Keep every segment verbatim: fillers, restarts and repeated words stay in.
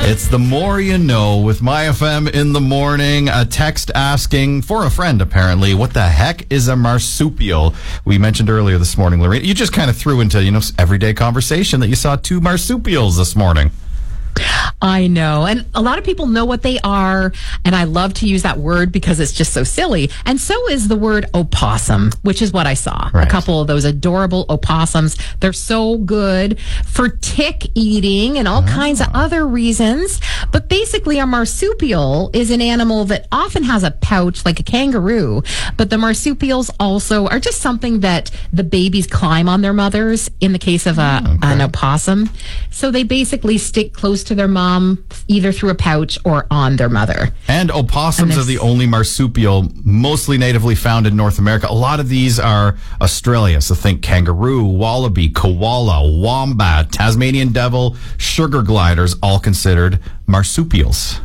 It's The More You Know with My F M in the morning. A text asking for a friend, apparently, what the heck is a marsupial? We mentioned earlier this morning, Lorraine, you just kind of threw into, you know, everyday conversation that you saw two marsupials this morning. I know. And a lot of people know what they are. And I love to use that word because it's just so silly. And so is the word opossum, which is what I saw. Right. A couple of those adorable opossums. They're so good for tick eating and all oh. kinds of other reasons. But basically, a marsupial is an animal that often has a pouch like a kangaroo. But the marsupials also are just something that the babies climb on their mothers in the case of a, okay. an opossum. So they basically stick close to their mom, either through a pouch or on their mother. And opossums and are the only marsupial mostly natively found in North America. A lot of these are Australia. So think kangaroo, wallaby, koala, wombat, Tasmanian devil, sugar gliders, all considered marsupials.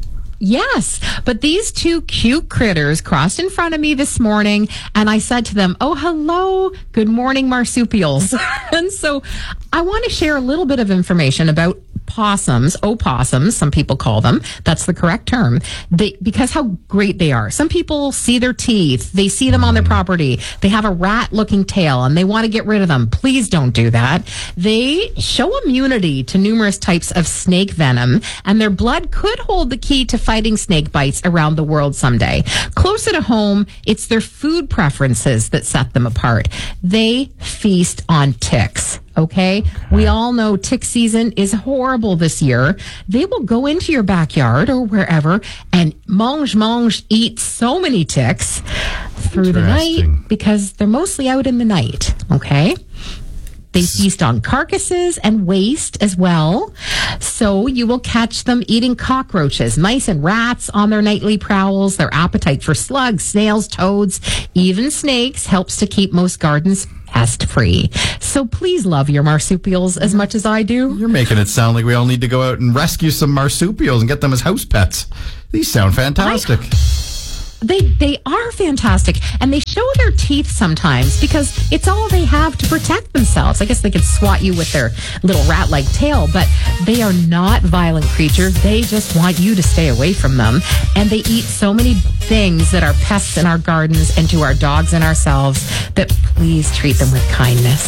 Yes, but these two cute critters crossed in front of me this morning, and I said to them, oh, hello, good morning, marsupials. And so I want to share a little bit of information about possums, opossums, some people call them. That's the correct term. They, because how great they are. Some people see their teeth. They see them on their property. They have a rat-looking tail, and they want to get rid of them. Please don't do that. They show immunity to numerous types of snake venom, and their blood could hold the key to fighting snake bites around the world someday. Closer to home, it's their food preferences that set them apart. They feast on ticks. Okay? We all know tick season is horrible this year. They will go into your backyard or wherever and mange, mange, eat so many ticks through the night because they're mostly out in the night. Okay? They feast on carcasses and waste as well. So you will catch them eating cockroaches, mice, and rats on their nightly prowls. Their appetite for slugs, snails, toads, even snakes helps to keep most gardens pest-free. So please love your marsupials as much as I do. You're making it sound like we all need to go out and rescue some marsupials and get them as house pets. These sound fantastic. I- They they are fantastic, and they show their teeth sometimes because it's all they have to protect themselves. I guess they could swat you with their little rat-like tail, but they are not violent creatures. They just want you to stay away from them, and they eat so many things that are pests in our gardens and to our dogs and ourselves that please treat them with kindness.